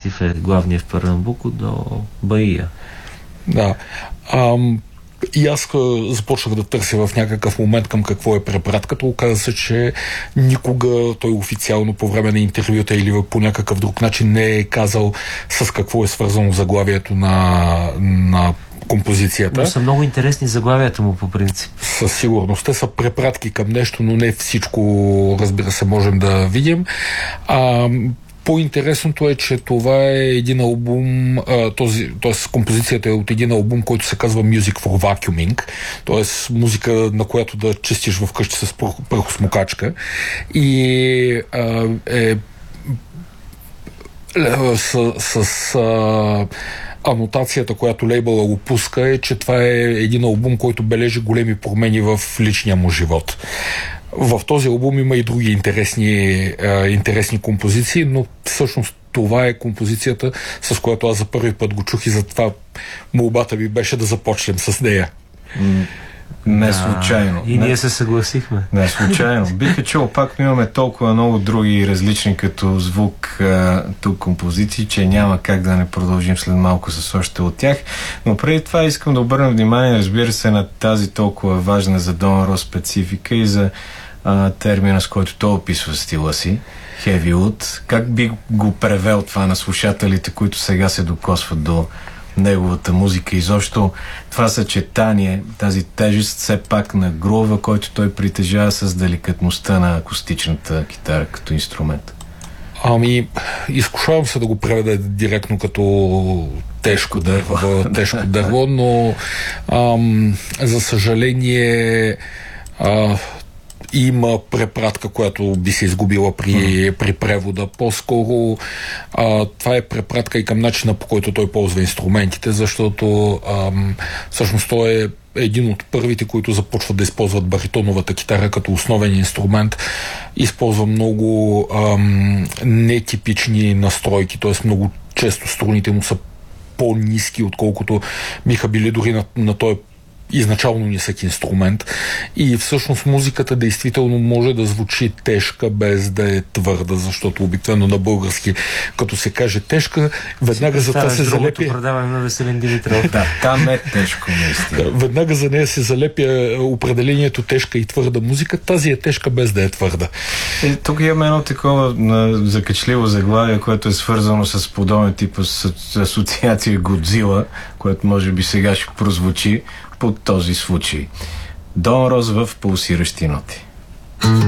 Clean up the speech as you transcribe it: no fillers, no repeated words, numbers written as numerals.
Колектив е главният в Пернамбук до Баия. Да. И аз започнах да търся в някакъв момент към какво е препратката. Оказа се, че никога той официално по време на интервюта или по някакъв друг начин не е казал с какво е свързано заглавието на композицията. Но са много интересни заглавията му по принцип. Със сигурност. Те са препратки към нещо, но не всичко, разбира се, можем да видим. По-интересното е, че това е един албум, т.е. композицията е от един албум, който се казва Music for Vacuuming, т.е. музика, на която да чистиш вкъщи с прахосмокачка. И анотацията, която лейбъла го пуска, е, че това е един албум, който бележи големи промени в личния му живот. В този албум има и други интересни композиции, но всъщност това е композицията, с която аз за първи път го чух и затова молбата ми беше да започнем с нея. Не случайно. И ние се съгласихме. Не случайно. Биха чул, пак имаме толкова много други различни като звук тук композиции, че няма как да не продължим след малко с още от тях. Но преди това искам да обърна внимание, разбира се, на тази толкова важна за Дон Рос специфика и за термина, с който той описва стила си, Heavy Wood. Как би го превел това на слушателите, които сега се докосват до неговата музика? Изобщо това съчетание, тази тежест все пак на грува, който той притежава с деликатността на акустичната китара като инструмент. Изкушавам се да го преведа директно като тежко дърво, но за съжаление има препратка, която би се изгубила при превода. По-скоро това е препратка и към начина, по който той ползва инструментите, защото всъщност той е един от първите, които започват да използват баритоновата китара като основен инструмент. Използва много нетипични настройки, т.е. много често струните му са по-ниски, отколкото биха били дори на този изначално нисък инструмент. И всъщност музиката действително може да звучи тежка, без да е твърда, защото обикновено на български, като се каже тежка, веднага за това се залепи... предаване на Веселин Димитров. Да, там е тежко, наистина. Веднага за нея се залепя определението тежка и твърда музика. Тази е тежка, без да е твърда. Тук имаме едно такова закачливо заглавие, което е свързано с подобен тип асоциация Годзила, което може би сега ще прозвучи под този случай. Дон Рос в пулсиращи ноти.